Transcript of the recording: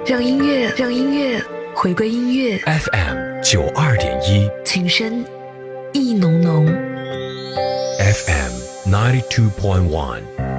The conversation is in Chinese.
让音乐回归音乐。 FM 92.1， 情深意浓浓。 FM 92.1。